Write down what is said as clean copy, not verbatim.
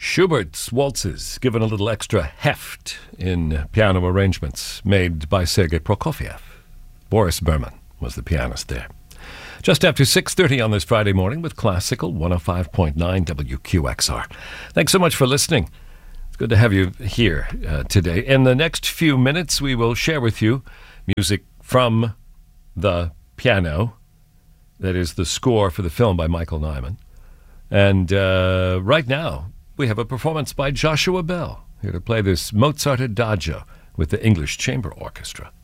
Schubert's waltzes, given a little extra heft in piano arrangements made by Sergei Prokofiev. Boris Berman was the pianist there. Just after 6:30 on this Friday morning with Classical 105.9 WQXR. Thanks so much for listening. It's good to have you here today. In the next few minutes, we will share with you music from the piano. That is the score for the film by Michael Nyman. And right now, we have a performance by Joshua Bell, here to play this Mozart Adagio with the English Chamber Orchestra.